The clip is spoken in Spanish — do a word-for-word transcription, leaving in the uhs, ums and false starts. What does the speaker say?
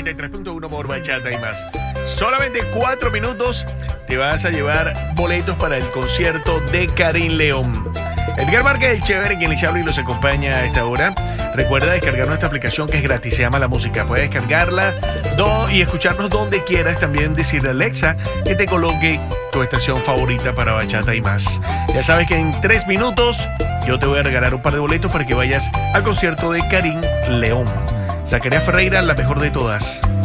noventa y tres punto uno por Bachata y más. Solamente cuatro minutos te vas a llevar boletos para el concierto de Karim León. Edgar Márquez, el chévere, quien les habla y los acompaña a esta hora. Recuerda descargar nuestra aplicación que es gratis, se llama La Música. Puedes descargarla do, y escucharnos donde quieras. También decirle a Alexa que te coloque tu estación favorita para Bachata y más. Ya sabes que en tres minutos yo te voy a regalar un par de boletos para que vayas al concierto de Karim León. Zacarías Ferreira, la mejor de todas.